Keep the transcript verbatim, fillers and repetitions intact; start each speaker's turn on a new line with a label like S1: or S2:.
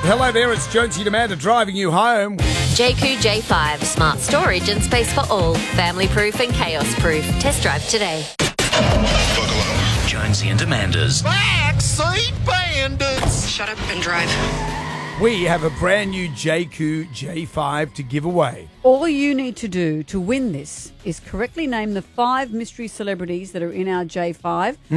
S1: Hello there, it's Jonesy and Amanda driving you home.
S2: J Q J five, smart storage and space for all. Family proof and chaos proof. Test drive today.
S3: Buckle up.
S4: Jonesy and Amanda's
S3: Backseat Bandits.
S5: Shut up and drive.
S1: We have a brand new J Q J five to give away.
S6: All you need to do to win this is correctly name the five mystery celebrities that are in our J five.